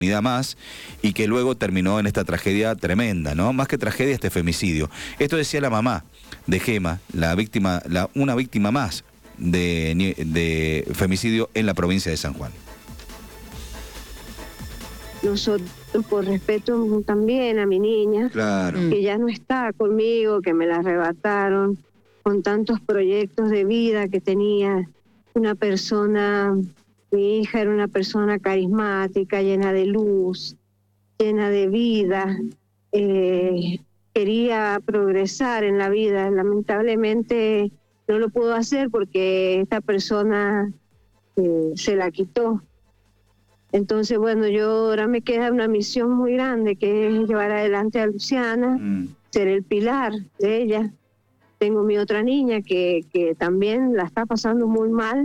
más, y que luego terminó en esta tragedia tremenda, ¿no? Más que tragedia, este femicidio. Esto decía la mamá de Gema, una víctima más de femicidio en la provincia de San Juan. Nosotros, por respeto también a mi niña, claro, que ya no está conmigo, que me la arrebataron, con tantos proyectos de vida que tenía, mi hija era una persona carismática, llena de luz, llena de vida, quería progresar en la vida. Lamentablemente no lo pudo hacer porque esta persona se la quitó. Entonces, bueno, ahora me queda una misión muy grande, que es llevar adelante a Luciana, ser el pilar de ella. Tengo mi otra niña que también la está pasando muy mal.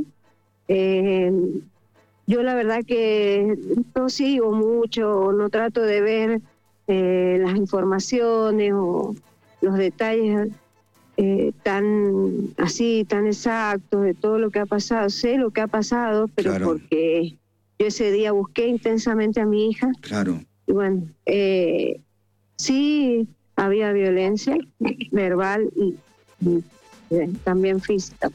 Yo la verdad que no sigo mucho, no trato de ver las informaciones o los detalles tan exactos de todo lo que ha pasado. Sé lo que ha pasado, pero claro, porque yo ese día busqué intensamente a mi hija. Claro. Y bueno, sí había violencia verbal y también física.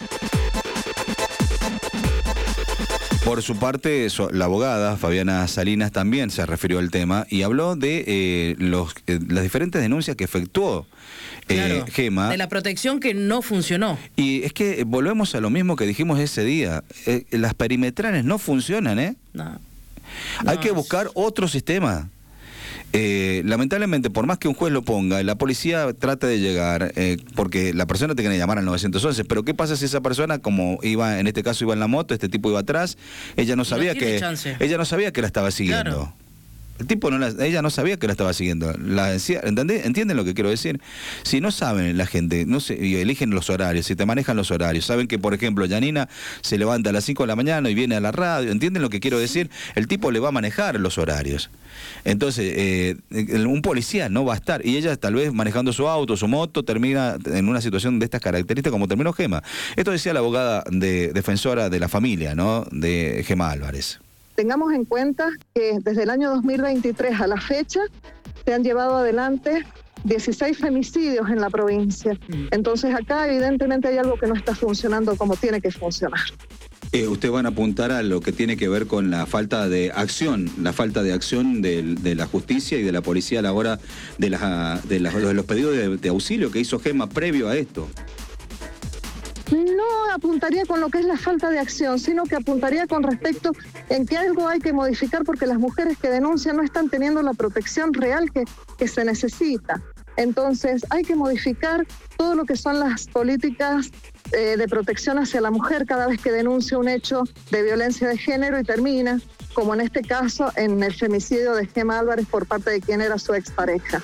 Por su parte, la abogada Fabiana Salinas también se refirió al tema y habló de las diferentes denuncias que efectuó claro, Gema. De la protección que no funcionó. Y es que volvemos a lo mismo que dijimos ese día. Las perimetrales no funcionan, ¿eh? No. Hay que buscar otro sistema. Lamentablemente, por más que un juez lo ponga, la policía trata de llegar, porque la persona tiene que llamar al 911, pero ¿qué pasa si esa persona, como iba, en este caso iba en la moto, este tipo iba atrás, ella no sabía que la estaba siguiendo? Claro. El tipo ella no sabía que la estaba siguiendo. ¿Entienden lo que quiero decir? Si no saben la gente, y eligen los horarios, si te manejan los horarios, saben que, por ejemplo, Yanina se levanta a las 5 de la mañana y viene a la radio, ¿entienden lo que quiero decir? El tipo le va a manejar los horarios. Entonces, un policía no va a estar, y ella tal vez manejando su auto, su moto, termina en una situación de estas características como terminó Gema. Esto decía la abogada defensora de la familia, ¿no?, de Gema Álvarez. Tengamos en cuenta que desde el año 2023 a la fecha se han llevado adelante 16 femicidios en la provincia. Entonces acá evidentemente hay algo que no está funcionando como tiene que funcionar. Ustedes van a apuntar a lo que tiene que ver con la falta de acción, de la justicia y de la policía a la hora de los pedidos de auxilio que hizo Gema previo a esto. No apuntaría con lo que es la falta de acción, sino que apuntaría con respecto en que algo hay que modificar porque las mujeres que denuncian no están teniendo la protección real que se necesita. Entonces hay que modificar todo lo que son las políticas de protección hacia la mujer cada vez que denuncia un hecho de violencia de género y termina, como en este caso, en el femicidio de Gema Álvarez por parte de quien era su expareja.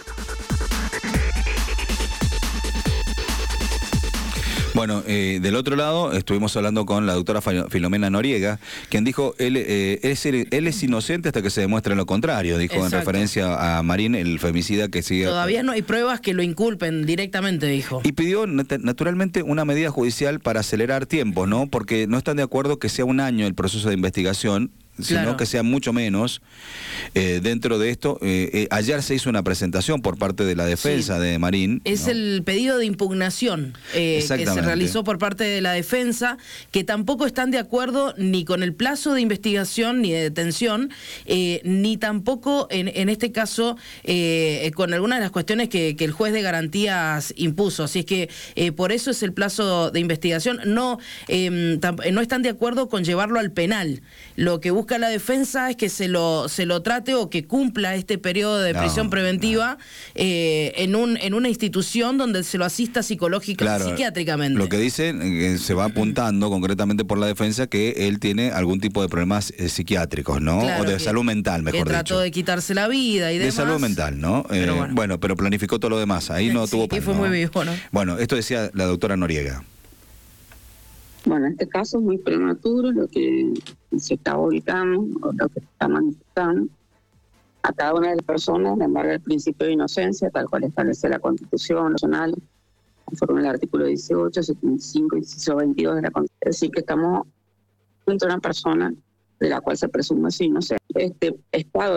Bueno, del otro lado estuvimos hablando con la doctora Filomena Noriega, quien dijo, él es inocente hasta que se demuestre lo contrario, dijo. Exacto. En referencia a Marín, el femicida que sigue... Todavía no hay pruebas que lo inculpen directamente, dijo. Y pidió naturalmente una medida judicial para acelerar tiempos, ¿no? Porque no están de acuerdo que sea un año el proceso de investigación, sino claro, que sea mucho menos. Dentro de esto, ayer se hizo una presentación por parte de la defensa de Marín. Es, ¿no?, el pedido de impugnación que se realizó por parte de la defensa, que tampoco están de acuerdo ni con el plazo de investigación ni de detención, ni tampoco en este caso con algunas de las cuestiones que el juez de garantías impuso. Así es que por eso es el plazo de investigación. No están de acuerdo con llevarlo al penal. Lo que busca la defensa es que se lo trate o que cumpla este periodo de prisión preventiva en una institución donde se lo asista psicológica y psiquiátricamente. Lo que dicen, se va apuntando concretamente por la defensa, que él tiene algún tipo de problemas psiquiátricos, ¿no? Claro, o de salud mental, mejor dicho. Trató de quitarse la vida y demás. De salud mental, ¿no? Pero planificó todo lo demás. Ahí no tuvo... Y fue muy vivo, ¿no? Bueno, esto decía la doctora Noriega. Bueno, en este caso es muy prematuro lo que se está ubicando o lo que se está manifestando. A cada una de las personas le embarga el principio de inocencia, tal cual establece la Constitución Nacional, conforme al artículo 18, 75 y 22 de la Constitución. Es decir, que estamos frente a una persona de la cual se presume su inocencia. Estado